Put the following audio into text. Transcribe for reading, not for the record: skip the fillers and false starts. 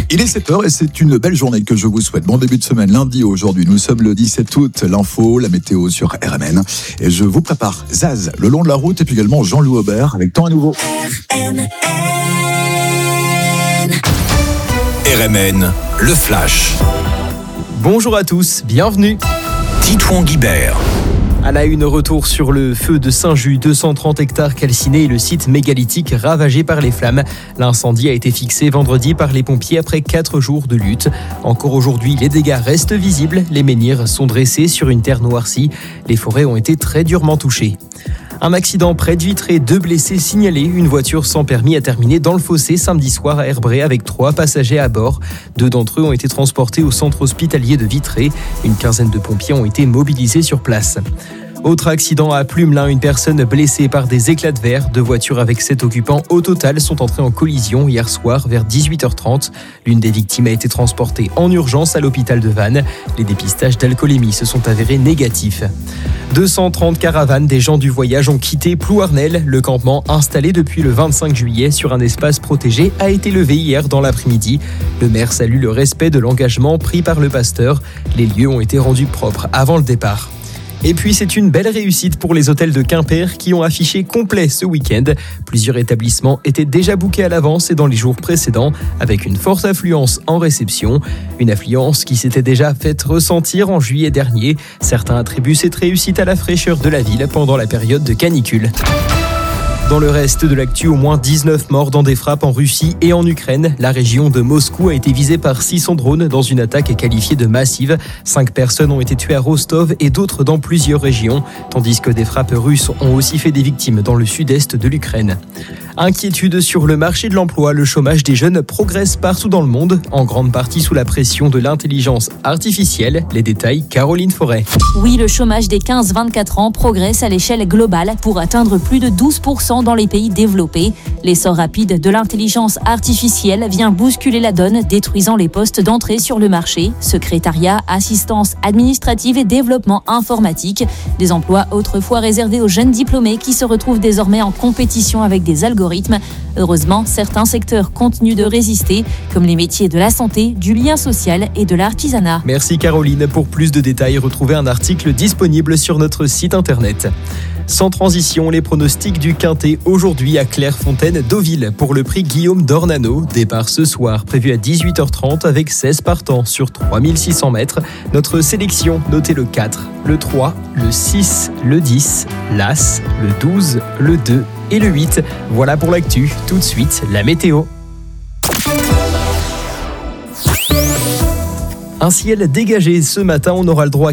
Il est 7h et c'est une belle journée que je vous souhaite. Bon début de semaine, lundi aujourd'hui. Nous sommes le 17 août. L'info, la météo sur RMN. Et je vous prépare Zaz le long de la route et puis également Jean-Loup Aubert avec Temps à nouveau. RMN, le Flash. Bonjour à tous, bienvenue. Titouan Guibert. À la une, retour sur le feu de Saint-Just, 230 hectares calcinés et le site mégalithique ravagé par les flammes. L'incendie a été fixé vendredi par les pompiers après 4 jours de lutte. Encore aujourd'hui, les dégâts restent visibles. Les menhirs sont dressés sur une terre noircie. Les forêts ont été très durement touchées. Un accident près de Vitré, 2 blessés signalés. Une voiture sans permis a terminé dans le fossé samedi soir à Herbray avec 3 passagers à bord. 2 d'entre eux ont été transportés au centre hospitalier de Vitré. Une quinzaine de pompiers ont été mobilisés sur place. Autre accident à Plumelin, une personne blessée par des éclats de verre. 2 voitures avec 7 occupants au total sont entrées en collision hier soir vers 18h30. L'une des victimes a été transportée en urgence à l'hôpital de Vannes. Les dépistages d'alcoolémie se sont avérés négatifs. 230 caravanes des gens du voyage ont quitté Plouarnel. Le campement installé depuis le 25 juillet sur un espace protégé a été levé hier dans l'après-midi. Le maire salue le respect de l'engagement pris par le pasteur. Les lieux ont été rendus propres avant le départ. Et puis c'est une belle réussite pour les hôtels de Quimper qui ont affiché complet ce week-end. Plusieurs établissements étaient déjà bookés à l'avance et dans les jours précédents avec une forte affluence en réception. Une affluence qui s'était déjà faite ressentir en juillet dernier. Certains attribuent cette réussite à la fraîcheur de la ville pendant la période de canicule. Dans le reste de l'actu, au moins 19 morts dans des frappes en Russie et en Ukraine. La région de Moscou a été visée par 600 drones dans une attaque qualifiée de massive. 5 personnes ont été tuées à Rostov et d'autres dans plusieurs régions, tandis que des frappes russes ont aussi fait des victimes dans le sud-est de l'Ukraine. Inquiétude sur le marché de l'emploi, le chômage des jeunes progresse partout dans le monde, en grande partie sous la pression de l'intelligence artificielle. Les détails, Caroline Forêt. Oui, le chômage des 15-24 ans progresse à l'échelle globale pour atteindre plus de 12% dans les pays développés. L'essor rapide de l'intelligence artificielle vient bousculer la donne, détruisant les postes d'entrée sur le marché. Secrétariat, assistance administrative et développement informatique. Des emplois autrefois réservés aux jeunes diplômés qui se retrouvent désormais en compétition avec des algorithmes. Heureusement, certains secteurs continuent de résister, comme les métiers de la santé, du lien social et de l'artisanat. Merci Caroline. Pour plus de détails, retrouvez un article disponible sur notre site internet. Sans transition, les pronostics du Quintet aujourd'hui à Clairefontaine-Deauville pour le prix Guillaume d'Ornano. Départ ce soir, prévu à 18h30 avec 16 partants sur 3600 mètres. Notre sélection, notez le 4, le 3, le 6, le 10, l'As, le 12, le 2 et le 8. Voilà pour l'actu. Tout de suite, la météo. Un ciel dégagé ce matin, on aura le droit